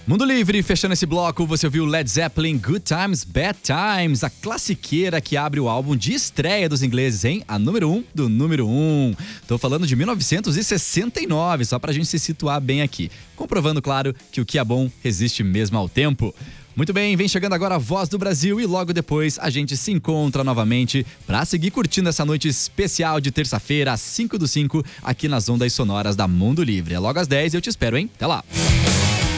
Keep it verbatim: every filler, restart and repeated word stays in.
Mundo Livre, fechando esse bloco, você ouviu Led Zeppelin, Good Times, Bad Times, a classiqueira que abre o álbum de estreia dos ingleses, hein? A número um do número um. Tô falando de mil novecentos e sessenta e nove, só pra gente se situar bem aqui. Comprovando, claro, que o que é bom resiste mesmo ao tempo. Muito bem, vem chegando agora a Voz do Brasil e logo depois a gente se encontra novamente pra seguir curtindo essa noite especial de terça-feira, às cinco do cinco, aqui nas ondas sonoras da Mundo Livre. É logo às dez e eu te espero, hein? Até lá!